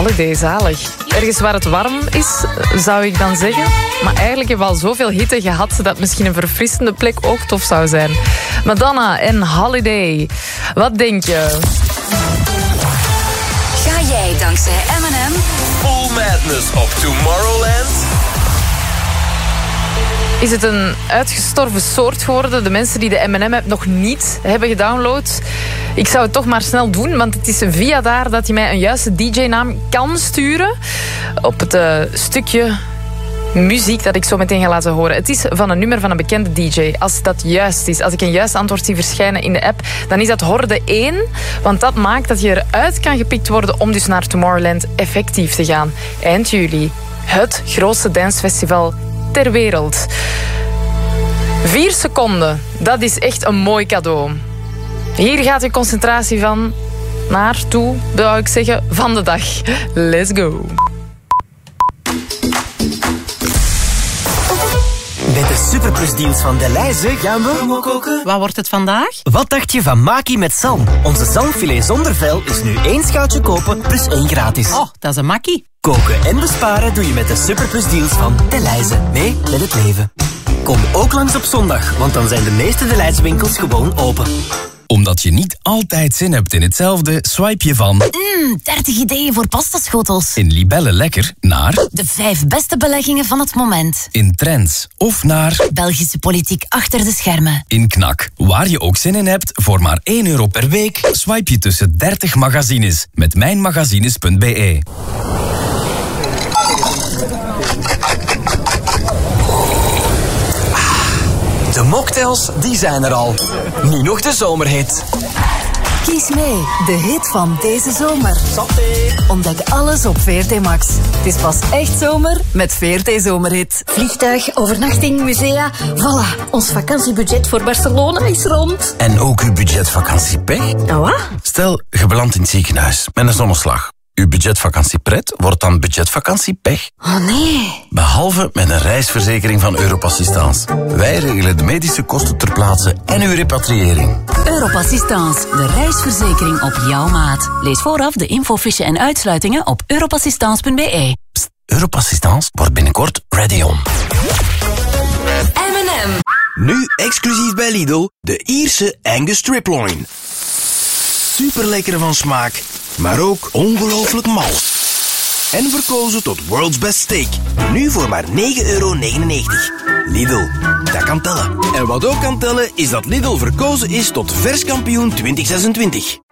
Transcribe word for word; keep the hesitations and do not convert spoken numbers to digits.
Holiday, zalig. Ergens waar het warm is, zou ik dan zeggen. Maar eigenlijk hebben we al zoveel hitte gehad dat misschien een verfrissende plek ook tof zou zijn. Madonna en Holiday. Wat denk je? Ga jij dankzij M en M Full Madness op Tomorrowland? Is het een uitgestorven soort geworden? De mensen die de M en M-app nog niet hebben gedownload. Ik zou het toch maar snel doen, want het is via daar dat je mij een juiste D J-naam kan sturen. Op het uh, stukje muziek dat ik zo meteen ga laten horen. Het is van een nummer van een bekende D J. Als dat juist is, als ik een juist antwoord zie verschijnen in de app, dan is dat horde één. Want dat maakt dat je eruit kan gepikt worden om dus naar Tomorrowland effectief te gaan. Eind juli. Het grootste dancefestival ter wereld. Vier seconden. Dat is echt een mooi cadeau. Hier gaat je concentratie van naartoe, zou ik zeggen, van de dag. Let's go. Met de superplusdeals van Delhaize gaan we koken. Wat wordt het vandaag? Wat dacht je van Maki met zalm? Onze zalmfilet zonder vel is nu één schaaltje kopen plus één gratis. Oh, dat is een makkie. Koken en besparen doe je met de superplusdeals van Delhaize. Mee met het leven. Kom ook langs op zondag, want dan zijn de meeste Delhaize winkels gewoon open. Omdat je niet altijd zin hebt in hetzelfde, swipe je van Mmm, dertig ideeën voor pastaschotels. in Libelle Lekker naar De vijf beste beleggingen van het moment. in Trends of naar Belgische politiek achter de schermen. in Knak. Waar je ook zin in hebt, voor maar één euro per week, swipe je tussen dertig magazines met mijnmagazines punt b e. De mocktails, die zijn er al. Nu nog de zomerhit. Kies mee, de hit van deze zomer. Ontdek alles op V R T Max. Het is pas echt zomer met V R T Zomerhit. Vliegtuig, overnachting, musea. Voilà, ons vakantiebudget voor Barcelona is rond. En ook uw budgetvakantiepech? Nou wat? Stel, je belandt in het ziekenhuis met een zonneslag. Uw budgetvakantiepret wordt dan budgetvakantiepech. Oh nee. Behalve met een reisverzekering van Europassistance. Wij regelen de medische kosten ter plaatse en uw repatriëring. Europassistance, de reisverzekering op jouw maat. Lees vooraf de infofiche en uitsluitingen op europassistance punt b e. Pst, Europassistance wordt binnenkort ready on. M en M. Nu exclusief bij Lidl, de Ierse Angus Striploin. Super lekker van smaak, maar ook ongelooflijk mals. En verkozen tot World's Best Steak. Nu voor maar negen euro negenennegentig. Lidl, dat kan tellen. En wat ook kan tellen is dat Lidl verkozen is tot verskampioen twintig zesentwintig.